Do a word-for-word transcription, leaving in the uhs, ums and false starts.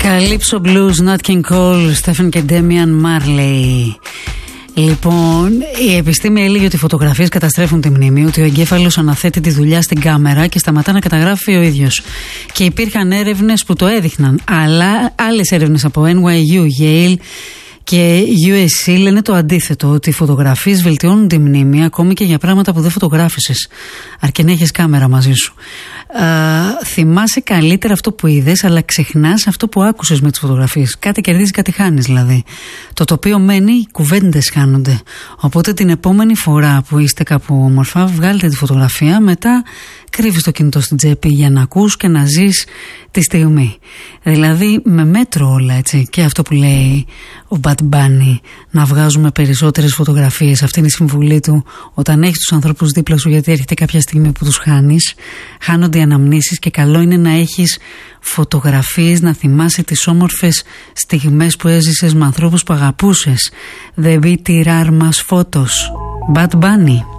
Calypso Blues, Nat King Cole, Stephen και Damian Marley. Λοιπόν, η επιστήμη έλεγε ότι οι φωτογραφίες καταστρέφουν τη μνήμη, ότι ο εγκέφαλος αναθέτει τη δουλειά στην κάμερα και σταματά να καταγράφει ο ίδιος. Και υπήρχαν έρευνες που το έδειχναν, αλλά άλλες έρευνες από N Y U, Yale και U S C λένε το αντίθετο, ότι οι φωτογραφίες βελτιώνουν τη μνήμη ακόμη και για πράγματα που δεν φωτογράφησες, αρκεί να έχεις κάμερα μαζί σου. Uh, θυμάσαι καλύτερα αυτό που είδες, αλλά ξεχνάς αυτό που άκουσες με τις φωτογραφίες. Κάτι κερδίζει, κάτι χάνεις δηλαδή. Το τοπίο μένει, οι κουβέντες χάνονται. Οπότε την επόμενη φορά που είστε κάπου όμορφα, βγάλτε τη φωτογραφία, μετά κρύβεις το κινητό στην τσέπη για να ακούς και να ζεις τη στιγμή. Δηλαδή με μέτρο όλα, έτσι. Και αυτό που λέει ο Bad Bunny, να βγάζουμε περισσότερες φωτογραφίες. Αυτή είναι η συμβουλή του όταν έχεις τους ανθρώπους δίπλα σου, γιατί έρχεται κάποια στιγμή που τους χάνεις. Χάνονται οι αναμνήσεις και καλό είναι να έχεις φωτογραφίες, να θυμάσαι τις όμορφες στιγμές που έζησες με ανθρώπους που αγαπούσες. The beat tirar más fotos. Bad Bunny.